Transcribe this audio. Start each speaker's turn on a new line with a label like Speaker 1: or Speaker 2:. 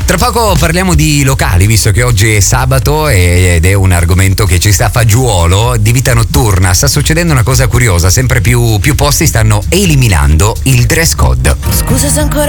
Speaker 1: Tra poco parliamo di locali, visto che oggi è sabato ed è un argomento che ci sta a fagiolo, di vita notturna. Sta succedendo una cosa curiosa, sempre più posti stanno eliminando il dress code.
Speaker 2: Scusa se ancora